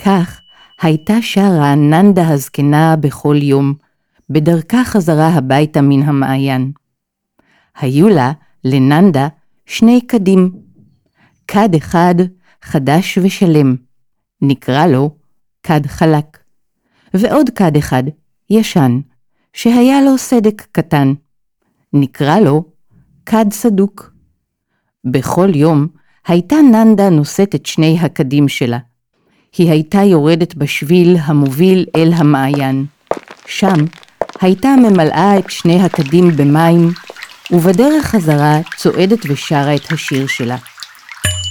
כך הייתה שרה ננדה הזקנה בכל יום, בדרכה חזרה הביתה מן המעיין. היו לה, לננדה, 2 כדים. כד אחד חדש ושלם, נקרא לו כד חלק, ועוד כד אחד ישן, שהיה לו סדק קטן, נקרא לו כד סדוק. בכל יום הייתה ננדה נושאת את 2 הכדים שלה. היא הייתה יורדת בשביל המוביל אל המעיין. שם הייתה ממלאה את 2 הכדים במים, ובדרך חזרה צועדת ושרה את השיר שלה.